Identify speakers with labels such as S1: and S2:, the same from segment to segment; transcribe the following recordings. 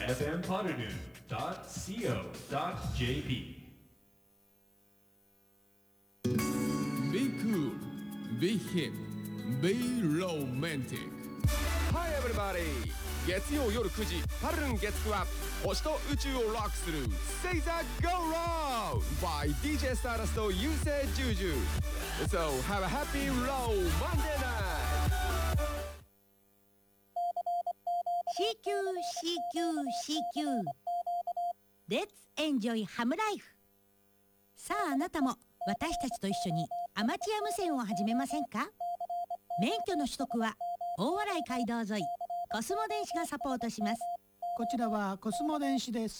S1: fmpoddernoon.co.jp
S2: Be cool, be hip, be romantic.
S3: Hi everybody! 月曜夜9時パルルン月9は星と宇宙をロックする Say that go round by DJ Stardust と優勢ジュージュ So have a happy low Monday night!
S4: CQ Let's enjoy ハムライフ。さああなたも私たちと一緒にアマチュア無線を始めませんか？免許の取得は大洗街道沿いコスモ電子がサポートします。
S5: こちらはコスモ電子です。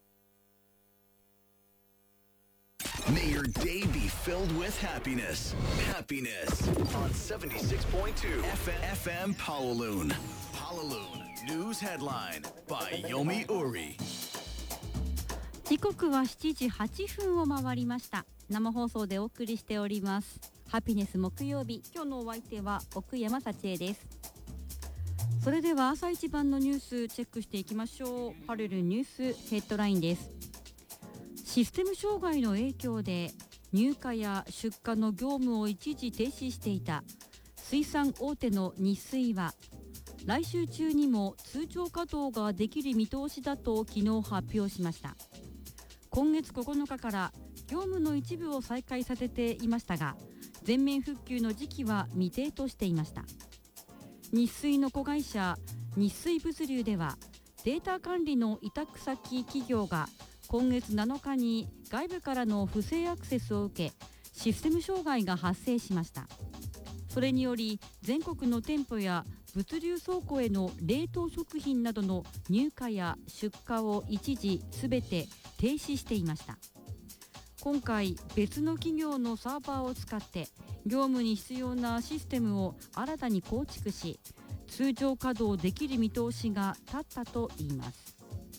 S6: May your day be filled with happiness. Happiness on 76.2 FM Pawaloon. Pawaloon News Headline by Yomi Uri.
S7: 時刻は7時8分を回りました。生放送でお送りしておりますハピネス木曜日。今日のお相手は奥山幸恵です。それでは朝一番のニュースチェックしていきましょう。パルルニュースヘッドラインです。システム障害の影響で入荷や出荷の業務を一時停止していた水産大手の日水は来週中にも通常稼働ができる見通しだと昨日発表しました。今月9日から業務の一部を再開させていましたが、全面復旧の時期は未定としていました。日水の子会社日水物流ではデータ管理の委託先企業が今月7日に外部からの不正アクセスを受けシステム障害が発生しました。それにより全国の店舗や物流倉庫への冷凍食品などの入荷や出荷を一時すべて停止していました。今回別の企業のサーバーを使って業務に必要なシステムを新たに構築し通常稼働できる見通しが立ったといいます。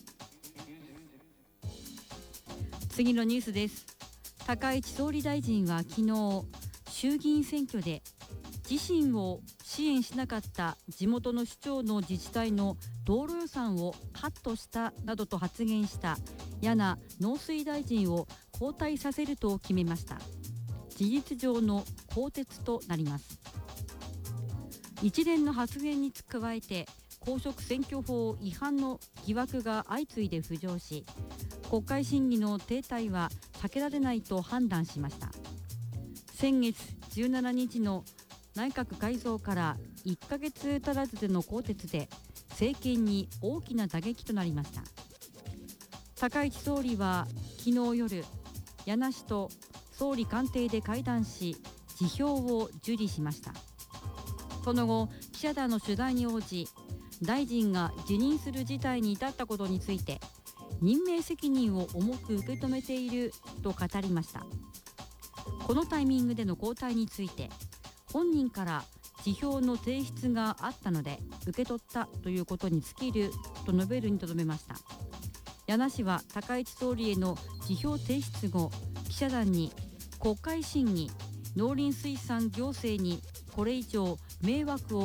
S7: 次のニュースです。高市総理大臣は昨日衆議院選挙で自身を支援しなかった地元の首長の自治体の道路予算をカットしたなどと発言した簗農水大臣を交代させると決めました。事実上の更迭となります。一連の発言に加えて公職選挙法違反の疑惑が相次いで浮上し、国会審議の停滞は避けられないと判断しました。先月17日の内閣改造から1ヶ月足らずでの更迭で政権に大きな打撃となりました。高市総理は昨日夜簗氏と総理官邸で会談し辞表を受理しました。その後記者団の取材に応じ、大臣が辞任する事態に至ったことについて任命責任を重く受け止めていると語りました。このタイミングでの交代について本人から辞表の提出があったので受け取ったということに尽きると述べるにとどめました。簗氏は高市総理への辞表提出後、記者団に国会審議、農林水産行政にこれ以上迷惑を